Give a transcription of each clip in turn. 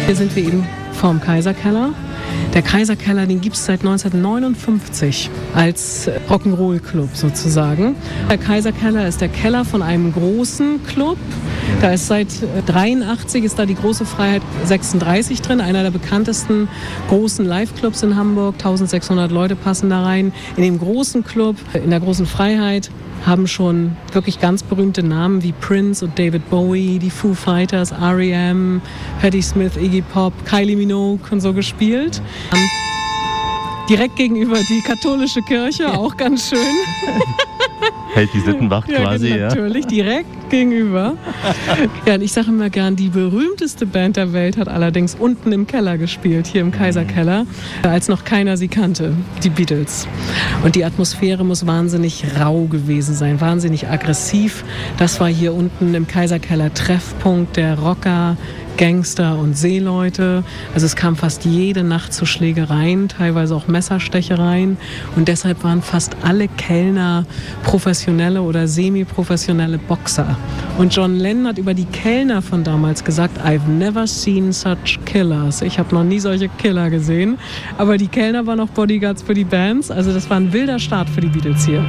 Hier sind wir eben vorm Kaiserkeller. Der Kaiserkeller, den gibt es seit 1959 als Rock'n'Roll-Club sozusagen. Der Kaiserkeller ist der Keller von einem großen Club. Da ist seit 1983 ist da die Große Freiheit 36 drin, einer der bekanntesten großen Live-Clubs in Hamburg. 1600 Leute passen da rein. In dem großen Club, in der Großen Freiheit, haben schon wirklich ganz berühmte Namen wie Prince und David Bowie, die Foo Fighters, R.E.M., Patti Smith, Iggy Pop, Kylie Minogue und so gespielt. Direkt gegenüber die katholische Kirche, auch ganz schön. Hält die Sittenwacht quasi, ja? Natürlich, direkt gegenüber. Ja, und ich sage immer gern, die berühmteste Band der Welt hat allerdings unten im Keller gespielt, hier im Kaiserkeller, als noch keiner sie kannte, die Beatles. Und die Atmosphäre muss wahnsinnig rau gewesen sein, wahnsinnig aggressiv. Das war hier unten im Kaiserkeller Treffpunkt der Rocker, Gangster und Seeleute. Also es kam fast jede Nacht zu Schlägereien, teilweise auch Messerstechereien. Und deshalb waren fast alle Kellner professionelle oder semi-professionelle Boxer. Und John Lennon hat über die Kellner von damals gesagt, I've never seen such killers. Ich habe noch nie solche Killer gesehen. Aber die Kellner waren auch Bodyguards für die Bands. Also das war ein wilder Start für die Beatles hier.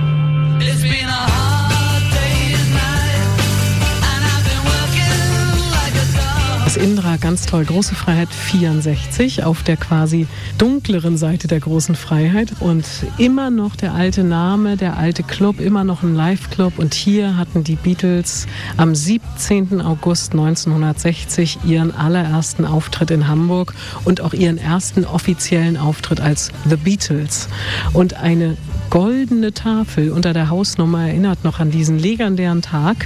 Das Indra, ganz toll, Große Freiheit 64 auf der quasi dunkleren Seite der Großen Freiheit und immer noch der alte Name, der alte Club, immer noch ein Live-Club und hier hatten die Beatles am 17. August 1960 ihren allerersten Auftritt in Hamburg und auch ihren ersten offiziellen Auftritt als The Beatles und eine goldene Tafel unter der Hausnummer erinnert noch an diesen legendären Tag.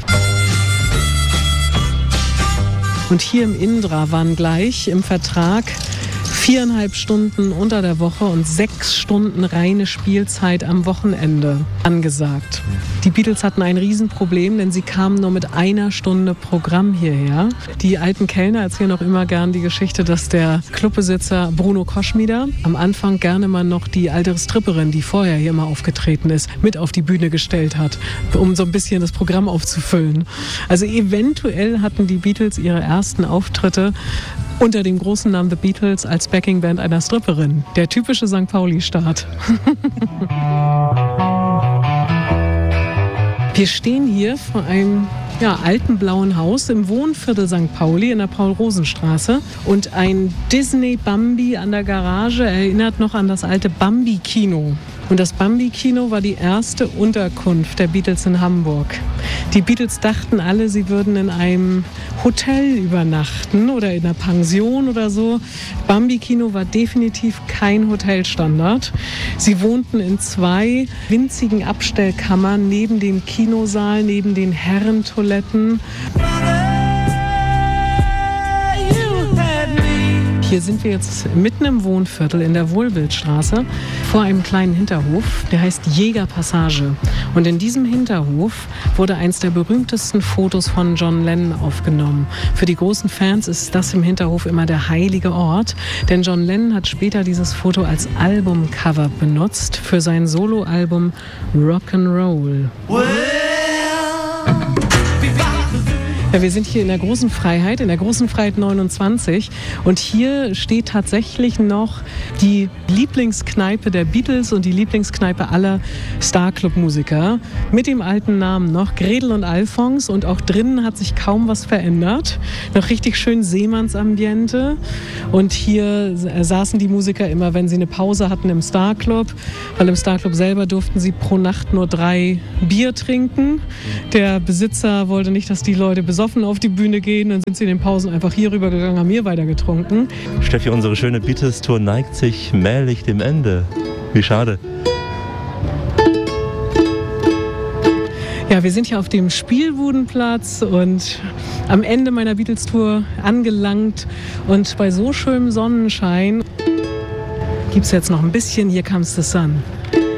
Und hier im Indra waren gleich im Vertrag 4,5 Stunden unter der Woche und 6 Stunden reine Spielzeit am Wochenende angesagt. Die Beatles hatten ein Riesenproblem, denn sie kamen nur mit 1 Stunde Programm hierher. Die alten Kellner erzählen auch immer gern die Geschichte, dass der Clubbesitzer Bruno Koschmider am Anfang gerne mal noch die alte Stripperin, die vorher hier mal aufgetreten ist, mit auf die Bühne gestellt hat, um so ein bisschen das Programm aufzufüllen. Also eventuell hatten die Beatles ihre ersten Auftritte unter dem großen Namen The Beatles als Backingband einer Stripperin. Der typische St. Pauli-Start. Wir stehen hier vor einem alten blauen Haus im Wohnviertel St. Pauli in der Paul-Rosen-Straße. Und ein Disney-Bambi an der Garage erinnert noch an das alte Bambi-Kino. Und das Bambi-Kino war die erste Unterkunft der Beatles in Hamburg. Die Beatles dachten alle, sie würden in einem Hotel übernachten oder in einer Pension oder so. Bambi-Kino war definitiv kein Hotelstandard. Sie wohnten in 2 winzigen Abstellkammern neben dem Kinosaal, neben den Herrentoiletten. Hier sind wir jetzt mitten im Wohnviertel in der Wohlbildstraße vor einem kleinen Hinterhof, der heißt Jägerpassage. Und in diesem Hinterhof wurde eins der berühmtesten Fotos von John Lennon aufgenommen. Für die großen Fans ist das im Hinterhof immer der heilige Ort, denn John Lennon hat später dieses Foto als Albumcover benutzt für sein Soloalbum Rock'n'Roll. Ja, wir sind hier in der Großen Freiheit, 29 und hier steht tatsächlich noch die Lieblingskneipe der Beatles und die Lieblingskneipe aller Star-Club-Musiker mit dem alten Namen noch, Gretel und Alfons, und auch drinnen hat sich kaum was verändert. Noch richtig schön Seemannsambiente und hier saßen die Musiker immer, wenn sie eine Pause hatten im Star-Club, weil im Star-Club selber durften sie pro Nacht nur 3 Bier trinken. Der Besitzer wollte nicht, dass die Leute besoffen auf die Bühne gehen, dann sind sie in den Pausen einfach hier rüber gegangen, haben hier weiter getrunken. Steffi, unsere schöne Beatles-Tour neigt sich mählich dem Ende. Wie schade. Ja, wir sind hier auf dem Spielbudenplatz und am Ende meiner Beatles-Tour angelangt und bei so schönem Sonnenschein gibt es jetzt noch ein bisschen Here Comes the Sun.